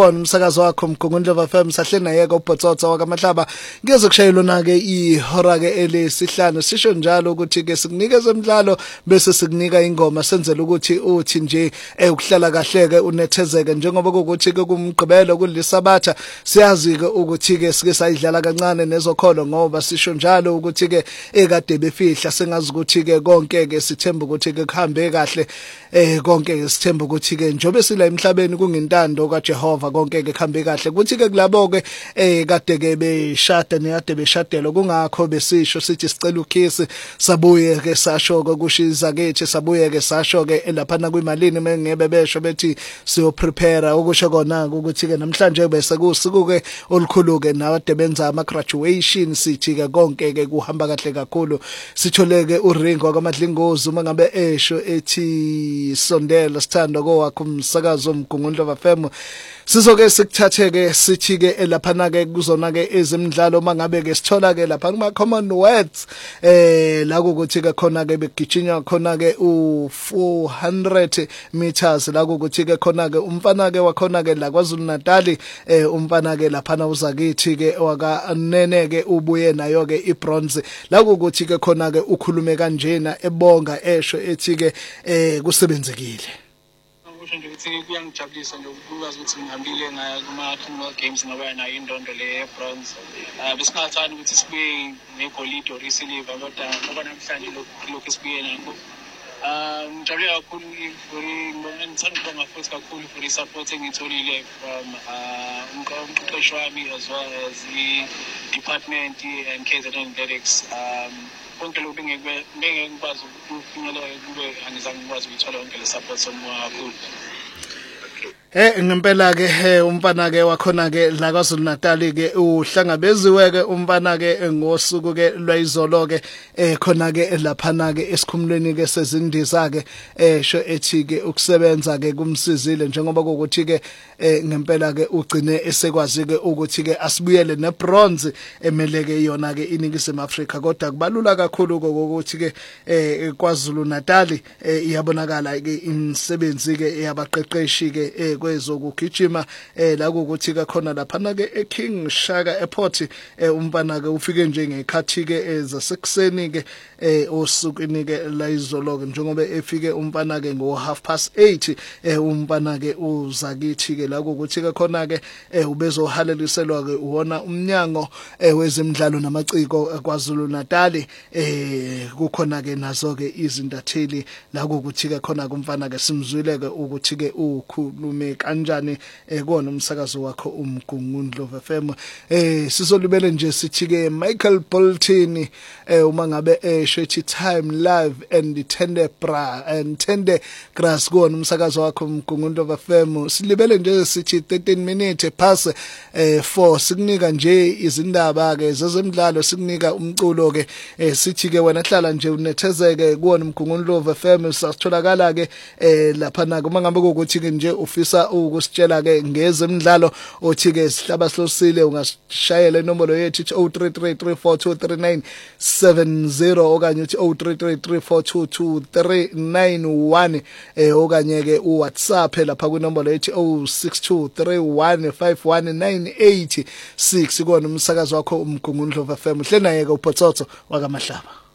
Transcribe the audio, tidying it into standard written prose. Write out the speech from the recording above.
umsakazo wakho Mgungundlovu FM sahle nayeka uBhotsotso wakamahlaba ngezokushayela na-ke ihora ke elesihlanu sisho njalo ukuthi ke sikunikeza emidlalo bese sikunika ingoma senzela ukuthi uthi nje ukuhlala kahle ke unethezeke njengoba ukuthi ke kumgqibelo kulisabatha siyazi ke ukuthi ke sike sayidlala kancane nezokholo ngoba sisho njalo ukuthi ke ekade befihla sengazi ukuthi ke konke ke sithemba ukuthi ke kuhambe kahle konke ke sithemba ukuthi ke njobe sila emhlabeni kungintando kaJehova konke ke kuhambe kahle ukuthi ke kulabo ke kade ke beshada nekade beshadelo kungakho besisho sithi sicela ukhisi sabuye ke sasho ke kushiza kethi sabuye ke sasho ke lapha na kwimalini mengebe besho bethi siyo prepare ukusho kona ukuthi ke namhlanje bese kusuku ke olukhulu ke nawade benza ama graduation sithi ke konke ke kuhamba kahle kakhulu sitholeke uRingo kaMadlingozi uma ngabe esho ethi sondela sithando kwakho umsakazo Mgungundlovu FM sizoke sikuthatheke sithi ke lapha na ke kuzona ke ezemidlalo mangabe ke sithola ke lapha kuma Commonwealth la ukuthi ke khona ke begijinya khona ke u400 meters la ukuthi ke khona ke umfana ke wakhona ke la kwaZulu Natal umfana ke lapha na uzakithi ke wakanene ke ubuye nayo ke ibronze la ukuthi ke khona ke ukhulume kanjena ebonga esho ethi ke kusebenzekile nje ukuthi kuyangijabulisa nje ukwazi ukuthi ngihambile ngaya kuma games ngoba nayo indondo le bronze besingathanda ukuthi sibuye negolide or isilver kodwa ngoba namhlanje lokho sibuye nakho ngijabule kakhulu ngithanda ukubonga futhi kakhulu for i-support engitholile from umqeqeshi wami as well as i-department and KZN Athletics konke lokho ngingekwazi ukufinyelela kube angizange ngikwazi ukuthola konke le support somuntu ngempela ke umfana ke wakhona ke la kwaZulu Natal ke uhlangabeziwe ke umfana ke ngosuku ke lwayizolo ke khona ke lapha na ke esikhumulweni ke sezindiza ke esho ethi ke ukusebenza ke kumsizile njengoba ukuthi ke ngempela ke ugcine esekwazi ke ukuthi ke asibuyele nebronze emele ke yona ke iningizimu Afrika kodwa kubalula kakhulu ukuthi ke kwaZulu Natal iyabonakala ke imisebenzi ke yabaqeqeshi ke kwezokugijima la ukuthi ke khona lapha na ke eKing Shaka Airport umfana ke ufike nje ngekhathi ke zasekuseni ke osukwini ke la izolo ke njengoba efike umfana ke ngo 8:30 umfana ke uzakithi ke la ukuthi ke khona ke ubezohaleliselwa ke uwona umnyango wezemidlalo namaciko kwaZulu Natal kukhona ke nazo ke izintatheli la ukuthi ke khona kumfana ke simzwile ke ukuthi ke ukhulume kanjani kona umsakazo wakho uMgungundlovu FM sizolibele nje sithi ke Michael Bolton uma ngabe eshethi time live and tender grass kona umsakazo wakho uMgungundlovu FM silibele nje sithi 13 minutes past 4 sikunika nje izindaba ke zezemidlalo sikunika umculo ke sithi ke wena hlala nje unethezeke kuona uMgungundlovu FM sasitholakala ke lapha na kuma ngabe ukuthi ke nje ufisa ukusitshela ke ngezemidlalo othi ke sihlaba silosile ungashayela inombolo yethu 0333423970 okanye uthi 0333422391 okanye ke uWhatsApp lapha kwinombolo yethu 0623151986 kona umsakazo wakho uMgungundlovu FM hle naye ke uBhotsotso wakamahlaba.